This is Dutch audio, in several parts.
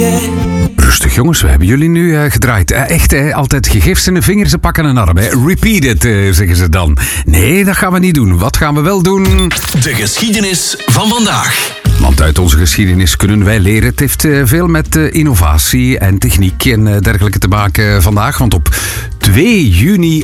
Rustig jongens, we hebben jullie nu gedraaid. Echt, altijd gegifs in de vingers, ze pakken een arm. Repeat it, zeggen ze dan. Nee, dat gaan we niet doen. Wat gaan we wel doen? De geschiedenis van vandaag. Want uit onze geschiedenis kunnen wij leren. Het heeft veel met innovatie en techniek en dergelijke te maken vandaag. Want op 2 juni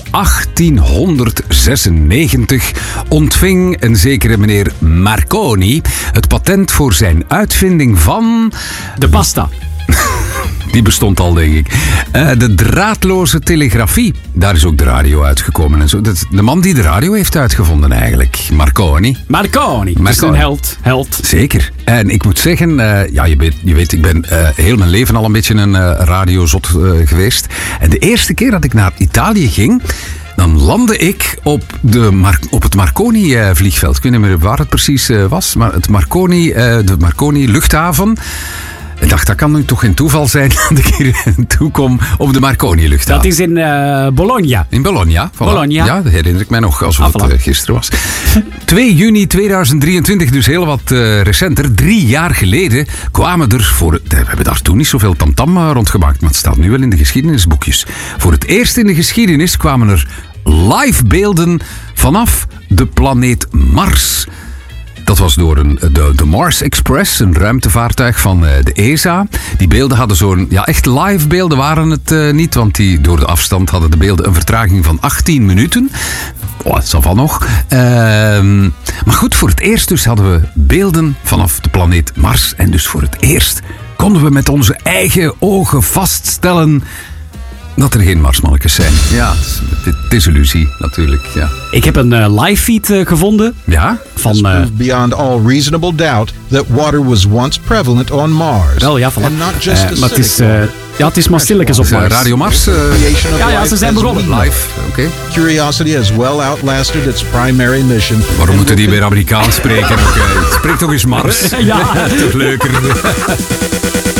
1896 ontving een zekere meneer Marconi het patent voor zijn uitvinding van... De pasta. Die bestond al, denk ik. De draadloze telegrafie. Daar is ook de radio uitgekomen en zo. Dat is de man die de radio heeft uitgevonden eigenlijk. Marconi. Marconi. Dat is een held. Zeker. En ik moet zeggen, je weet, ik ben heel mijn leven al een beetje een radiozot geweest. En de eerste keer dat ik naar Italië ging... Dan landde ik op het Marconi-vliegveld. Ik weet niet meer waar het precies was, maar de Marconi luchthaven. Ik dacht, dat kan nu toch geen toeval zijn dat ik hier toe kom op de Marconi-luchthaven. Dat is in Bologna. In Bologna. Voilà. Bologna. Ja, dat herinner ik mij nog alsof het gisteren was. 2 juni 2023, dus heel wat recenter. 3 jaar geleden kwamen er we hebben daar toen niet zoveel tamtam rondgemaakt, maar het staat nu wel in de geschiedenisboekjes. Voor het eerst in de geschiedenis kwamen er live beelden vanaf de planeet Mars. Dat was door de Mars Express, een ruimtevaartuig van de ESA. Die beelden hadden zo'n... Ja, echt live beelden waren het niet, want door de afstand hadden de beelden een vertraging van 18 minuten. Oh, dat zal wel nog. Maar goed, voor het eerst dus hadden we beelden vanaf de planeet Mars. En dus voor het eerst konden we met onze eigen ogen vaststellen... dat er geen Marsmannetjes zijn. Ja, het is illusie natuurlijk. Ja. Ik heb een live feed gevonden. Ja? Van beyond all reasonable doubt that water was once prevalent on Mars. Wel ja, And not just maar het is maar stilletjes op Mars. Radio Mars? Ja, ze zijn begonnen. Live, oké. Curiosity has well outlasted its primary mission. Waarom moeten die weer Amerikaans spreken? Spreek toch eens Mars. Ja. Toch leuker.